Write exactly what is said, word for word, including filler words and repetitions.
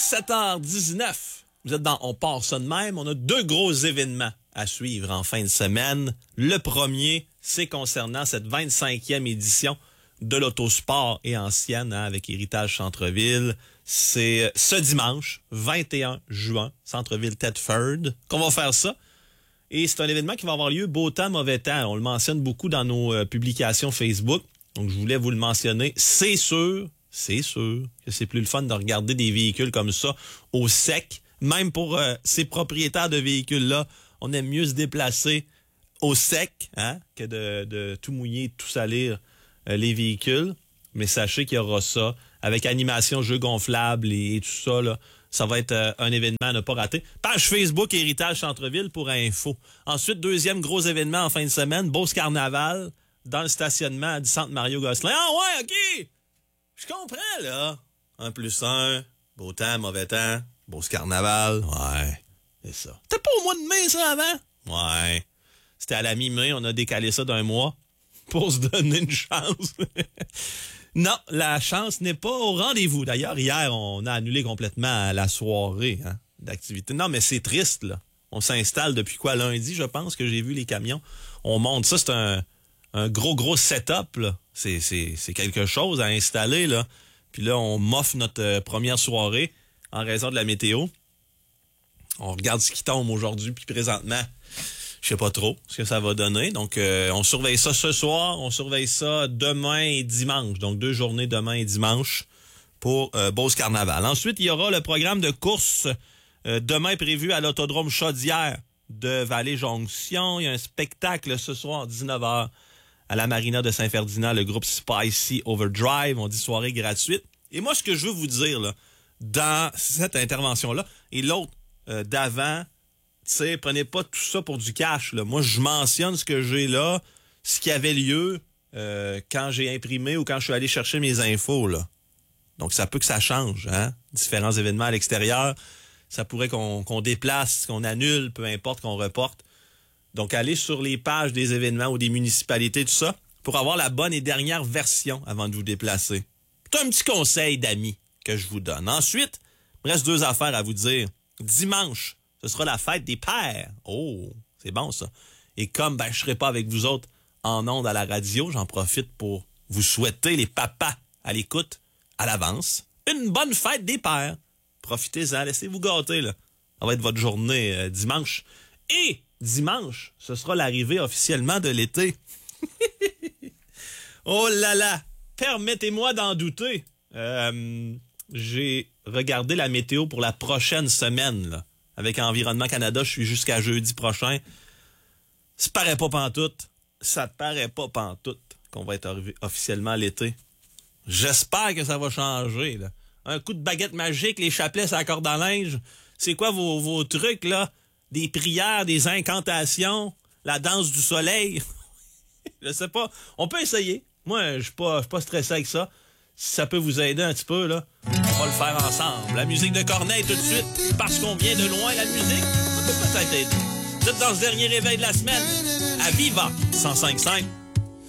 sept heures dix-neuf. Vous êtes dans On part ça de même. On a deux gros événements à suivre en fin de semaine. Le premier, c'est concernant cette vingt-cinquième édition de l'Autosport et ancienne, hein, avec Héritage Centre-Ville. C'est ce dimanche, vingt et un juin, Centre-Ville Thetford, qu'on va faire ça. Et c'est un événement qui va avoir lieu beau temps, mauvais temps. On le mentionne beaucoup dans nos euh, publications Facebook. Donc, je voulais vous le mentionner. C'est sûr, c'est sûr que c'est plus le fun de regarder des véhicules comme ça au sec. Même pour euh, ces propriétaires de véhicules-là, on aime mieux se déplacer au sec, hein, que de, de tout mouiller, tout salir euh, les véhicules. Mais sachez qu'il y aura ça avec animation, jeux gonflables et, et tout ça, là. Ça va être euh, un événement à ne pas rater. Page Facebook Héritage Centre-Ville pour info. Ensuite, deuxième gros événement en fin de semaine, Beauce Carnaval, dans le stationnement du centre Mario-Gosselin. Ah ouais, OK! Je comprends, là. Un plus un, beau temps, mauvais temps, Beauce Carnaval. Ouais, c'est ça. C'était pas au mois de mai, ça, avant? Ouais. C'était à la mi-mai, on a décalé ça d'un mois pour se donner une chance. Non, la chance n'est pas au rendez-vous. D'ailleurs, hier, on a annulé complètement la soirée, hein, d'activité. Non, mais c'est triste, là. On s'installe depuis quoi, lundi, je pense, que j'ai vu les camions. On monte ça, c'est un, un gros, gros setup, là. C'est, c'est, c'est quelque chose à installer, là. Puis là, on m'offre notre euh, première soirée en raison de la météo. On regarde ce qui tombe aujourd'hui, puis présentement, je sais pas trop ce que ça va donner. Donc, euh, on surveille ça ce soir. On surveille ça demain et dimanche. Donc, deux journées demain et dimanche pour euh, Beauce Carnaval. Ensuite, il y aura le programme de course euh, demain prévu à l'Autodrome Chaudière de Vallée-Jonction. Il y a un spectacle ce soir à dix-neuf heures à la Marina de Saint-Ferdinand, le groupe Spicy Overdrive. On dit soirée gratuite. Et moi, ce que je veux vous dire là, dans cette intervention-là et l'autre euh, d'avant, tu sais, prenez pas tout ça pour du cash, là. Moi, je mentionne ce que j'ai là, ce qui avait lieu euh, quand j'ai imprimé ou quand je suis allé chercher mes infos, là. Donc, ça peut que ça change, hein? Différents événements à l'extérieur. Ça pourrait qu'on, qu'on déplace, qu'on annule, peu importe, qu'on reporte. Donc, allez sur les pages des événements ou des municipalités, tout ça, pour avoir la bonne et dernière version avant de vous déplacer. C'est un petit conseil d'amis que je vous donne. Ensuite, il me reste deux affaires à vous dire. Dimanche, ce sera la fête des pères. Oh, c'est bon ça. Et comme ben je serai pas avec vous autres en ondes à la radio, j'en profite pour vous souhaiter, les papas à l'écoute, à l'avance, une bonne fête des pères. Profitez-en, laissez-vous gâter, là. Ça va être votre journée euh, dimanche. Et dimanche, ce sera l'arrivée officiellement de l'été. Oh là là! Permettez-moi d'en douter. Euh, j'ai regardé la météo pour la prochaine semaine, là. Avec Environnement Canada, je suis jusqu'à jeudi prochain. Ça paraît pas pantoute. Ça paraît pas pantoute qu'on va être arrivé officiellement à l'été. J'espère que ça va changer, là. Un coup de baguette magique, les chapelets, ça accorde à linge. C'est quoi vos, vos trucs, là? Des prières, des incantations, la danse du soleil. Je sais pas. On peut essayer. Moi, je suis pas, je suis pas stressé avec ça. Si ça peut vous aider un petit peu, là, on va le faire ensemble. La musique de Corneille tout de suite, parce qu'on vient de loin, la musique, ça peut peut-être aider. Vous êtes dans ce dernier réveil de la semaine, à Viva cent cinq virgule cinq.